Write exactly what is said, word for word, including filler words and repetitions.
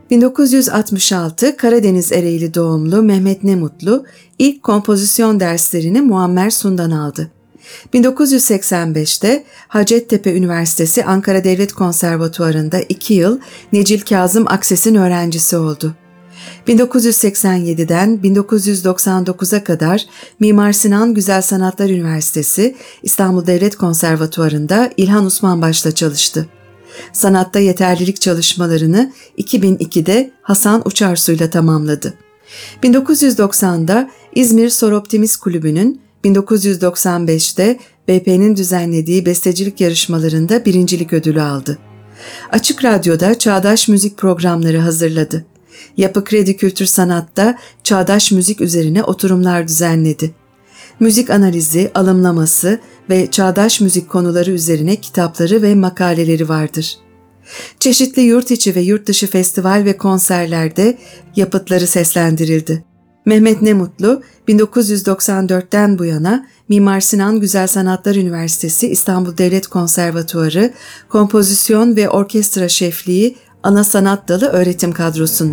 bin dokuz yüz altmış altı Karadeniz Ereğli doğumlu Mehmet Nemutlu ilk kompozisyon derslerini Muammer Sun'dan aldı. bin dokuz yüz seksen beşte Hacettepe Üniversitesi Ankara Devlet Konservatuvarı'nda iki yıl Necil Kazım Akses'in öğrencisi oldu. bin dokuz yüz seksen yediden bin dokuz yüz doksan dokuza kadar Mimar Sinan Güzel Sanatlar Üniversitesi İstanbul Devlet Konservatuvarı'nda İlhan Osmanbaş'ta çalıştı. Sanatta yeterlilik çalışmalarını iki bin ikide Hasan Uçarsu'yla tamamladı. bin dokuz yüz doksanda İzmir Soroptimist Kulübü'nün, bin dokuz yüz doksan beşte B P'nin düzenlediği bestecilik yarışmalarında birincilik ödülü aldı. Açık Radyo'da çağdaş müzik programları hazırladı. Yapı Kredi Kültür Sanat'ta çağdaş müzik üzerine oturumlar düzenledi. Müzik analizi, alımlaması ve çağdaş müzik konuları üzerine kitapları ve makaleleri vardır. Çeşitli yurt içi ve yurt dışı festival ve konserlerde yapıtları seslendirildi. Mehmet Nemutlu, bin dokuz yüz doksan dörtten bu yana Mimar Sinan Güzel Sanatlar Üniversitesi İstanbul Devlet Konservatuvarı Kompozisyon ve Orkestra Şefliği Ana Sanat Dalı öğretim kadrosunda.